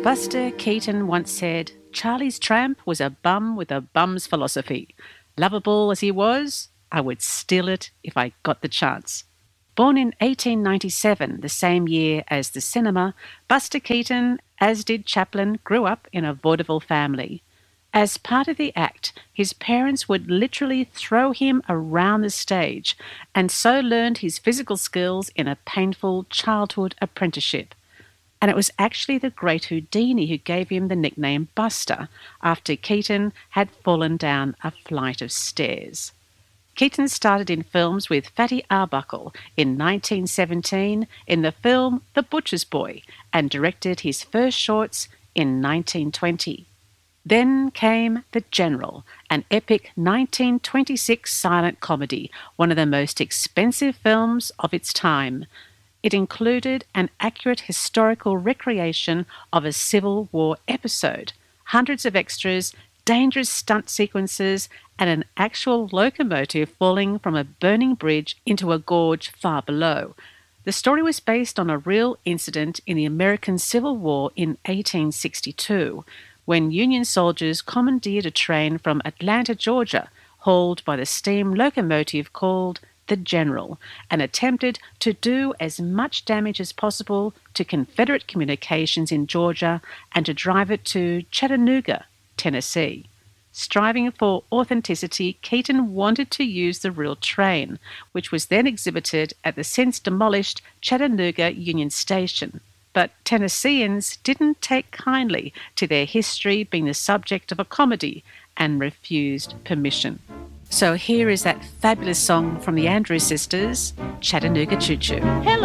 Buster Keaton once said, "Charlie's Tramp was a bum with a bum's philosophy. Lovable as he was, I would steal it if I got the chance." Born in 1897, the same year as the cinema, Buster Keaton, as did Chaplin, grew up in a vaudeville family. As part of the act, his parents would literally throw him around the stage, and so learned his physical skills in a painful childhood apprenticeship. And it was actually the great Houdini who gave him the nickname Buster, after Keaton had fallen down a flight of stairs. Keaton started in films with Fatty Arbuckle in 1917 in the film The Butcher's Boy, and directed his first shorts in 1920. Then came The General, an epic 1926 silent comedy, one of the most expensive films of its time. It included an accurate historical recreation of a Civil War episode, hundreds of extras, dangerous stunt sequences, and an actual locomotive falling from a burning bridge into a gorge far below. The story was based on a real incident in the American Civil War in 1862, when Union soldiers commandeered a train from Atlanta, Georgia, hauled by the steam locomotive called the General, and attempted to do as much damage as possible to Confederate communications in Georgia and to drive it to Chattanooga, Tennessee. Striving for authenticity, Keaton wanted to use the real train, which was then exhibited at the since-demolished Chattanooga Union Station. But Tennesseans didn't take kindly to their history being the subject of a comedy and refused permission. So here is that fabulous song from the Andrews Sisters, Chattanooga Choo Choo. Hello.